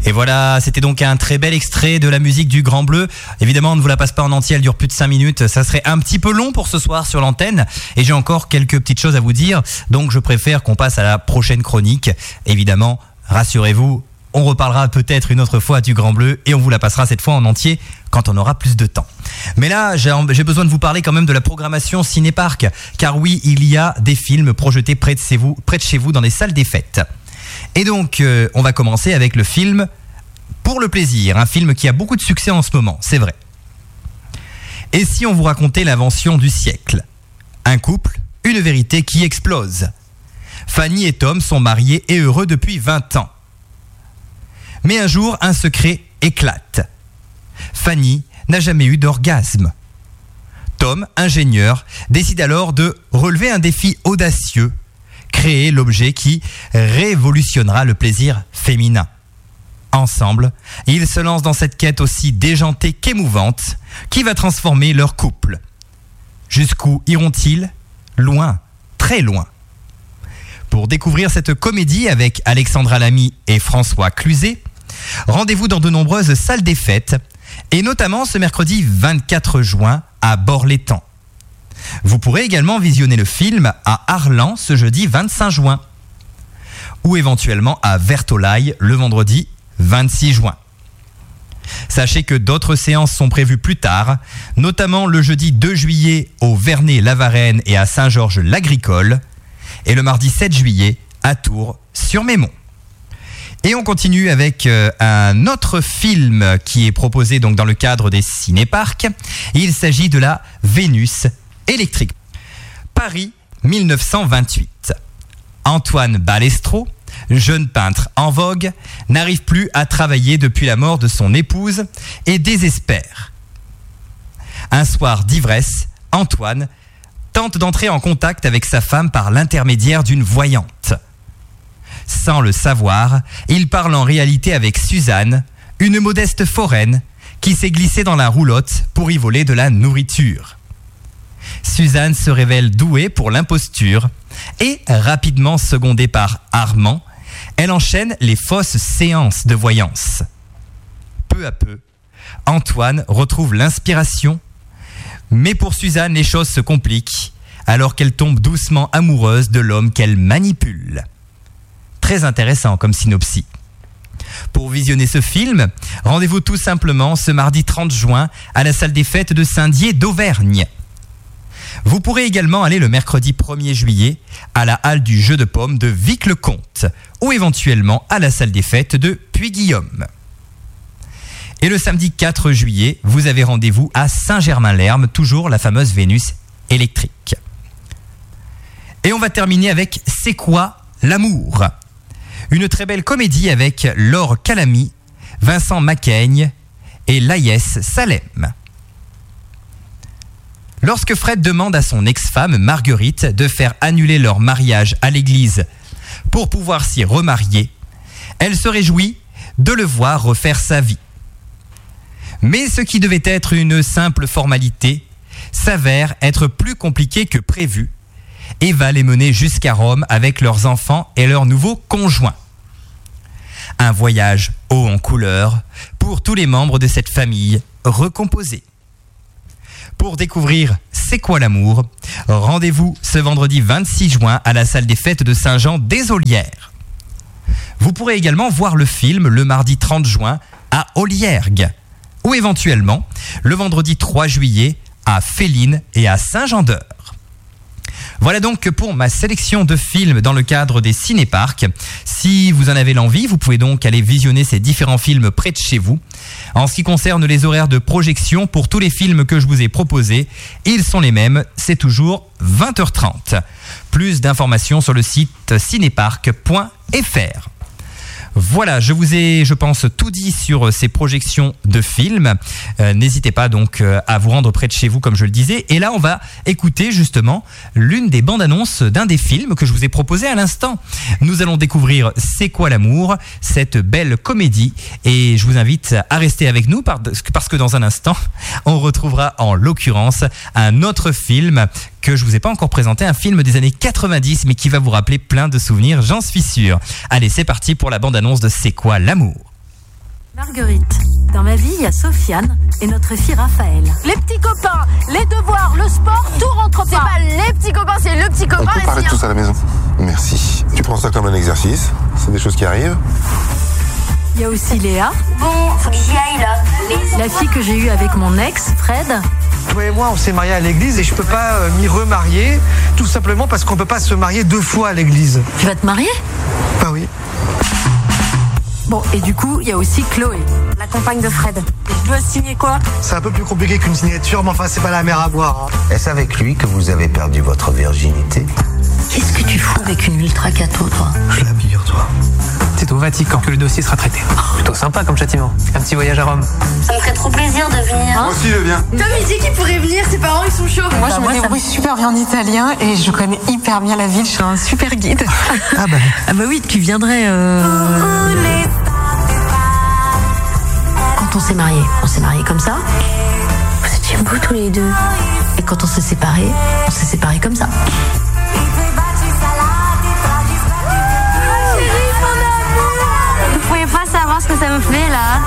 Et voilà, c'était donc un très bel extrait de la musique du Grand Bleu. Évidemment, on ne vous la passe pas en entier, elle dure plus de 5 minutes. Ça serait un petit peu long pour ce soir sur l'antenne. Et j'ai encore quelques petites choses à vous dire. Donc, je préfère qu'on passe à la prochaine chronique. Évidemment, rassurez-vous, on reparlera peut-être une autre fois du Grand Bleu et on vous la passera cette fois en entier quand on aura plus de temps. Mais là, j'ai besoin de vous parler quand même de la programmation Cinéparc. Car oui, il y a des films projetés près de chez vous dans des salles des fêtes. Et donc, on va commencer avec le film Pour le plaisir, un film qui a beaucoup de succès en ce moment, c'est vrai. Et si on vous racontait l'invention du siècle ? Un couple, une vérité qui explose. Fanny et Tom sont mariés et heureux depuis 20 ans. Mais un jour, un secret éclate. Fanny n'a jamais eu d'orgasme. Tom, ingénieur, décide alors de relever un défi audacieux, créer l'objet qui révolutionnera le plaisir féminin. Ensemble, ils se lancent dans cette quête aussi déjantée qu'émouvante qui va transformer leur couple. Jusqu'où iront-ils ? Loin, très loin. Pour découvrir cette comédie avec Alexandra Lamy et François Cluzet, rendez-vous dans de nombreuses salles des fêtes et notamment ce mercredi 24 juin à Bord-l'Étang. Vous pourrez également visionner le film à Arlan ce jeudi 25 juin ou éventuellement à Vertolaye le vendredi 26 juin. Sachez que d'autres séances sont prévues plus tard, notamment le jeudi 2 juillet au Vernet-la-Varenne et à Saint-Georges-l'Agricole et le mardi 7 juillet à Tours-sur-Mémont. Et on continue avec un autre film qui est proposé donc dans le cadre des Cinéparcs. Il s'agit de la Vénus électrique. Paris 1928. Antoine Balestro, jeune peintre en vogue, n'arrive plus à travailler depuis la mort de son épouse et désespère. Un soir d'ivresse, Antoine tente d'entrer en contact avec sa femme par l'intermédiaire d'une voyante. Sans le savoir, il parle en réalité avec Suzanne, une modeste foraine qui s'est glissée dans la roulotte pour y voler de la nourriture. Suzanne se révèle douée pour l'imposture et, rapidement secondée par Armand, elle enchaîne les fausses séances de voyance. Peu à peu, Antoine retrouve l'inspiration, mais pour Suzanne, les choses se compliquent alors qu'elle tombe doucement amoureuse de l'homme qu'elle manipule. Très intéressant comme synopsis. Pour visionner ce film, rendez-vous tout simplement ce mardi 30 juin à la salle des fêtes de Saint-Dié d'Auvergne. Vous pourrez également aller le mercredi 1er juillet à la halle du jeu de paume de Vic-le-Comte ou éventuellement à la salle des fêtes de Puy-Guillaume. Et le samedi 4 juillet, vous avez rendez-vous à Saint-Germain-l'Herbe, toujours la fameuse Vénus électrique. Et on va terminer avec C'est quoi l'amour ? Une très belle comédie avec Laure Calamy, Vincent Macaigne et Laïès Salem. Lorsque Fred demande à son ex-femme Marguerite de faire annuler leur mariage à l'église pour pouvoir s'y remarier, elle se réjouit de le voir refaire sa vie. Mais ce qui devait être une simple formalité s'avère être plus compliqué que prévu et va les mener jusqu'à Rome avec leurs enfants et leurs nouveaux conjoints. Un voyage haut en couleurs pour tous les membres de cette famille recomposée. Pour découvrir C'est quoi l'amour ? Rendez-vous ce vendredi 26 juin à la salle des fêtes de Saint-Jean-des-Ollières. Vous pourrez également voir le film le mardi 30 juin à Oliergues ou éventuellement le vendredi 3 juillet à Féline et à Saint-Jean-d'Eure. Voilà donc pour ma sélection de films dans le cadre des Cinéparcs. Si vous en avez l'envie, vous pouvez donc aller visionner ces différents films près de chez vous. En ce qui concerne les horaires de projection pour tous les films que je vous ai proposés, ils sont les mêmes, c'est toujours 20h30. Plus d'informations sur le site cinéparc.fr. Voilà, je vous ai, je pense, tout dit sur ces projections de films. N'hésitez pas donc à vous rendre près de chez vous, comme je le disais. Et là, on va écouter justement l'une des bandes annonces d'un des films que je vous ai proposé à l'instant. Nous allons découvrir C'est quoi l'amour, cette belle comédie. Et je vous invite à rester avec nous parce que dans un instant, on retrouvera en l'occurrence un autre film que je vous ai pas encore présenté, un film des années 90, mais qui va vous rappeler plein de souvenirs, j'en suis sûr. Allez, c'est parti pour la bande-annonce de C'est quoi l'amour ? Marguerite. Dans ma vie, il y a Sofiane et notre fille Raphaël. Les petits copains, les devoirs, le sport, tout rentre pas. C'est pas les petits copains, c'est le petit copain. On peut parler tous à la maison. Merci. Tu prends ça comme un exercice. C'est des choses qui arrivent. Il y a aussi Léa. Bon, faut que j'y aille là. La fille que j'ai eue avec mon ex, Fred. Toi et moi, on s'est mariés à l'église et je peux pas m'y remarier, tout simplement parce qu'on peut pas se marier 2 fois à l'église. Tu vas te marier? Bah oui. Bon, et du coup, il y a aussi Chloé. La compagne de Fred. Je dois signer quoi? C'est un peu plus compliqué qu'une signature, mais enfin, c'est pas la mer à boire. Hein. Est-ce avec lui que vous avez perdu votre virginité? Qu'est-ce que tu fous avec une ultra cato, toi? Je l'admire, toi. C'est au Vatican que le dossier sera traité. Plutôt sympa comme châtiment. Un petit voyage à Rome. Ça me ferait trop plaisir de venir. Moi aussi, je viens. Tom, il dit qu'il pourrait venir, ses parents, ils sont chauds. Moi, je me débrouille super bien en italien et je connais hyper bien la ville. Je suis un super guide. Ah bah oui, tu viendrais... Quand on s'est mariés comme ça. Vous étiez beaux tous les deux. Et quand on s'est séparés comme ça. Vous pouvez pas savoir ce que ça me fait là.